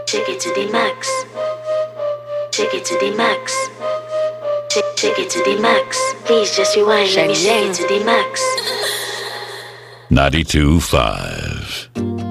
Take it to the max. Take it to the max. Take it to the max. Please just rewind. Let me take it to the max. 92.5